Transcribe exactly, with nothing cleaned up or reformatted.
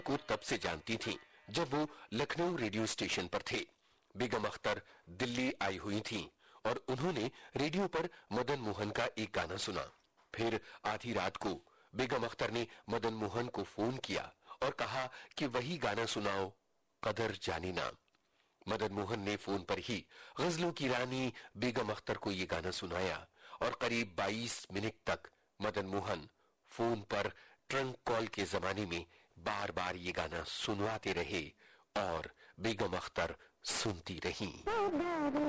को तब से जानती थीं जब वो लखनऊ रेडियो स्टेशन पर थे। बेगम अख्तर दिल्ली आई हुई थीं और उन्होंने रेडियो पर मदन मोहन का एक गाना सुना। फिर आधी रात को बेगम अख्तर ने मदन मोहन को फोन किया और कहा कि वही गाना सुनाओ, कदर जानी ना। मदन मोहन ने फोन पर ही गजलों की रानी बेगम अख्तर को ये गाना सुनाया और करीब बाईस मिनट तक मदन मोहन फोन पर ट्रंक कॉल के जमाने में बार बार ये गाना सुनवाते रहे और बेगम अख्तर सुनती रहीं।